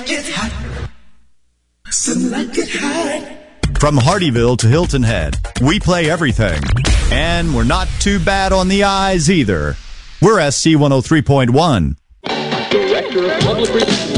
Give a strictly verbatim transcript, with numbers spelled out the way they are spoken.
like it hot. Some like it hot. From Hardyville to Hilton Head, we play everything. And we're not too bad on the eyes either. We're S C one oh three point one. Director of Public Relations.